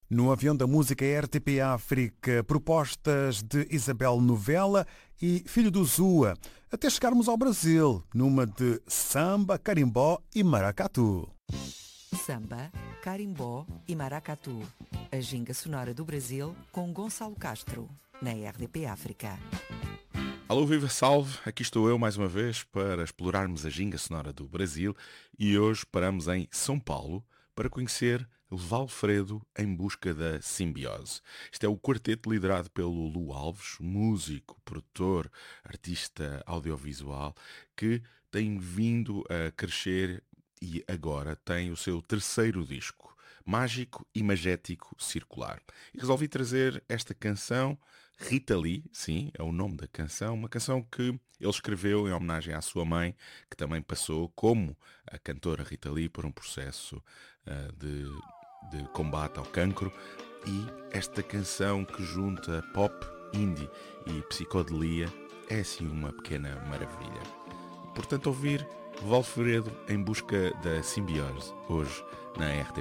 No avião da música RTP África, propostas de Isabel Novella e Filho do Zua, até chegarmos ao Brasil, numa de samba, carimbó e maracatu. Samba, carimbó e maracatu. A ginga sonora do Brasil com Gonçalo Castro, na RDP África. Alô, viva salve! Aqui estou eu mais uma vez para explorarmos a ginga sonora do Brasil e hoje paramos em São Paulo para conhecer Valfredo em busca da simbiose. Este é o quarteto liderado pelo Lu Alves, músico, produtor, artista audiovisual, que tem vindo a crescer e agora tem o seu terceiro disco, Mágico e Magético Circular. E resolvi trazer esta canção, Rita Lee, sim, é o nome da canção, uma canção que ele escreveu em homenagem à sua mãe, que também passou, como a cantora Rita Lee, por um processo de combate ao cancro. E esta canção que junta pop, indie e psicodelia é assim uma pequena maravilha. Portanto, ouvir Valfredo em busca da simbiose, hoje na RTP.